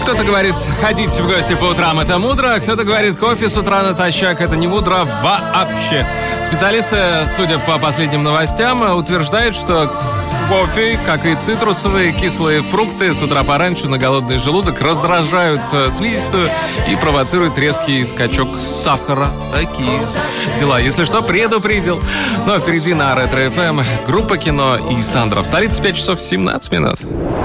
Кто-то говорит, ходить в гости по утрам — это мудро, кто-то говорит, кофе с утра натощак — это не мудро вообще. Специалисты, судя по последним новостям, утверждают, что кофе, как и цитрусовые кислые фрукты, с утра пораньше на голодный желудок раздражают слизистую и провоцируют резкий скачок сахара. Такие дела. Если что, предупредил. Но впереди на Ретро-ФМ группа «Кино» и Сандра. В столице 5 часов 17 минут.